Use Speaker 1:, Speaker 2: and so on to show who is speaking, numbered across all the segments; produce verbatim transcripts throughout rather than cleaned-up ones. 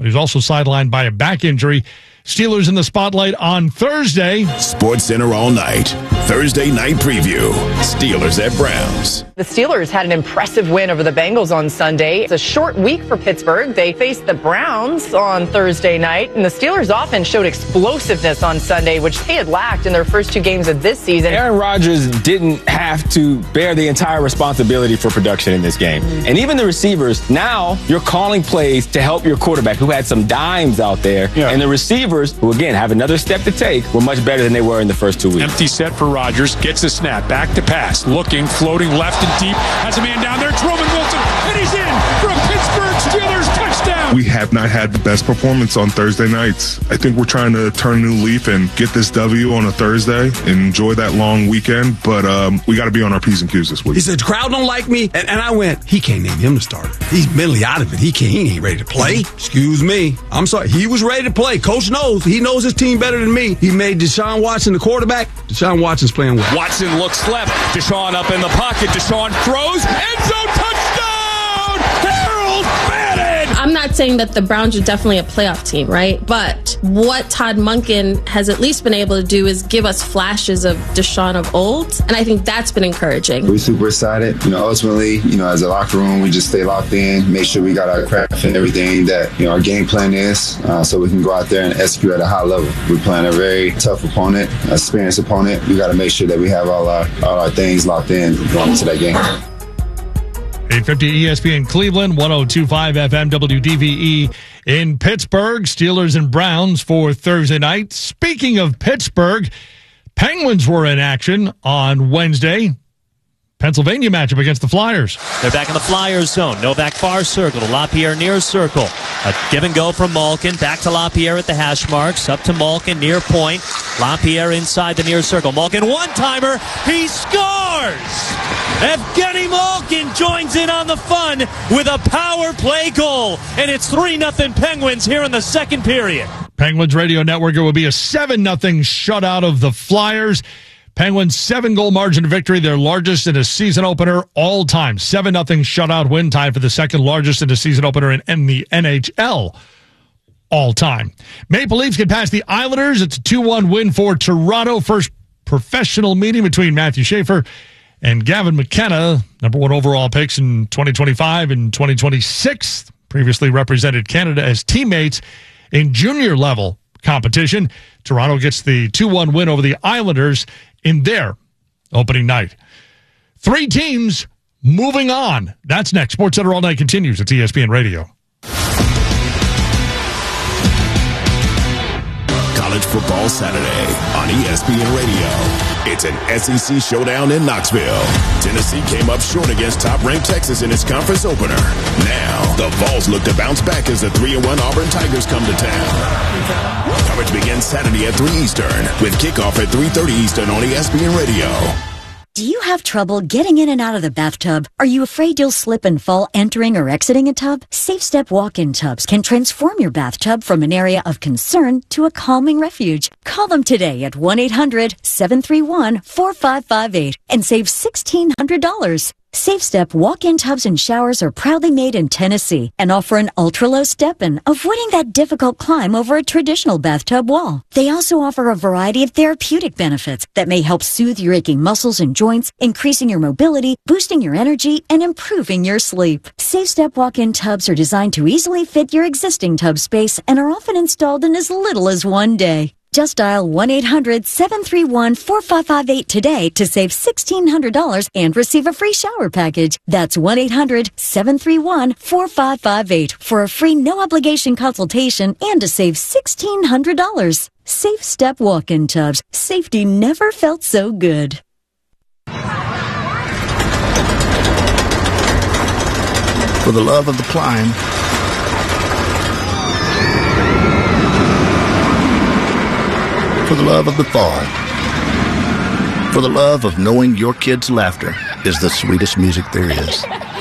Speaker 1: He's also sidelined by a back injury. Steelers in the spotlight on Thursday.
Speaker 2: Sports Center all night. Thursday night preview. Steelers at Browns.
Speaker 3: The Steelers had an impressive win over the Bengals on Sunday. It's a short week for Pittsburgh. They faced the Browns on Thursday night, and the Steelers offense showed explosiveness on Sunday, which they had lacked in their first two games of this season.
Speaker 4: Aaron Rodgers didn't have to bear the entire responsibility for production in this game. Mm-hmm. And even the receivers, now you're calling plays to help your quarterback, who had some dimes out there, yeah. and the receivers, who again have another step to take, were much better than they were in the first two weeks.
Speaker 5: Empty set for Rodgers, gets a snap, back to pass, looking, floating left and deep, has a man down there, it's Roman Wilson, and he's in for a Pittsburgh Steelers touchdown.
Speaker 6: We have not had the best performance on Thursday nights. I think we're trying to turn a new leaf and get this W on a Thursday and enjoy that long weekend, but um, we got to be on our P's and Q's this week.
Speaker 7: He said, the crowd don't like me, and, and I went, he can't name him the starter. He's mentally out of it. He can't. He ain't ready to play. Excuse me. I'm sorry. He was ready to play. Coach knows. He knows his team better than me. He made Deshaun Watson the quarterback. Deshaun Watson's playing well.
Speaker 5: Watson looks left. Deshaun up in the pocket. Deshaun throws. End zone touchdown! Harold Madden!
Speaker 8: I'm not saying that the Browns are definitely a playoff team, right? But what Todd Monken has at least been able to do is give us flashes of Deshaun of old. And I think that's been encouraging.
Speaker 9: We're super excited. You know, ultimately, you know, as a locker room, we just stay locked in, make sure we got our craft and everything that, you know, our game plan is, uh, so we can go out there and execute at a high level. We're playing a very tough opponent, an experienced opponent. We got to make sure that we have all our, all our things locked in going into that game.
Speaker 1: eight fifty E S P N Cleveland, one oh two point five F M W D V E in Pittsburgh. Steelers and Browns for Thursday night. Speaking of Pittsburgh, Penguins were in action on Wednesday. Pennsylvania matchup against the Flyers.
Speaker 10: They're back in the Flyers zone. Novak far circle to LaPierre near circle. A give and go from Malkin. Back to LaPierre at the hash marks. Up to Malkin near point. LaPierre inside the near circle. Malkin one-timer. He scores! Evgeny Malkin joins in on the fun with a power play goal. And it's three nothing Penguins here in the second period.
Speaker 1: Penguins Radio Network, it will be a seven nothing shutout of the Flyers. Penguins seven-goal margin victory, their largest in a season opener all time. seven nothing shutout win time for the second largest in a season opener in, in the N H L all time. Maple Leafs get past the Islanders. It's a two one win for Toronto. First professional meeting between Matthew Schaefer and Gavin McKenna, number one overall picks in twenty twenty-five and twenty twenty-six. Previously represented Canada as teammates in junior level competition. Toronto gets the two one win over the Islanders in their opening night. Three teams moving on. That's next. Sports Center All Night continues. It's E S P N Radio.
Speaker 2: College football Saturday on E S P N Radio. It's an S E C showdown in Knoxville. Tennessee came up short against top-ranked Texas in its conference opener. Now, the Vols look to bounce back as the three and one Auburn Tigers come to town. Coverage begins Saturday at three Eastern with kickoff at three thirty Eastern on E S P N Radio.
Speaker 11: Do you have trouble getting in and out of the bathtub? Are you afraid you'll slip and fall entering or exiting a tub? SafeStep walk-in tubs can transform your bathtub from an area of concern to a calming refuge. Call them today at one eight hundred seven three one four five five eight and save sixteen hundred dollars. SafeStep walk-in tubs and showers are proudly made in Tennessee and offer an ultra-low step-in, avoiding that difficult climb over a traditional bathtub wall. They also offer a variety of therapeutic benefits that may help soothe your aching muscles and joints, increasing your mobility, boosting your energy, and improving your sleep. SafeStep walk-in tubs are designed to easily fit your existing tub space and are often installed in as little as one day. Just dial one eight hundred seven three one four five five eight today to save sixteen hundred dollars and receive a free shower package. That's one eight hundred seven three one four five five eight for a free no-obligation consultation and to save sixteen hundred dollars. Safe Step walk-in tubs. Safety never felt so good.
Speaker 12: For the love of the climb, for the love of the fall, for the love of knowing your kids' laughter is the sweetest music there is,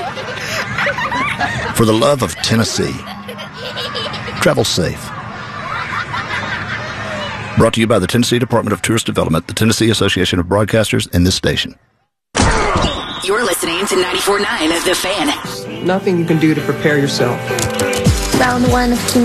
Speaker 12: for the love of Tennessee. Travel safe. Brought to you by the Tennessee Department of Tourist Development, the Tennessee Association of Broadcasters, and this station.
Speaker 13: You're listening to ninety-four point nine of The Fan.
Speaker 14: Nothing you can do to prepare yourself.
Speaker 15: Round one of two.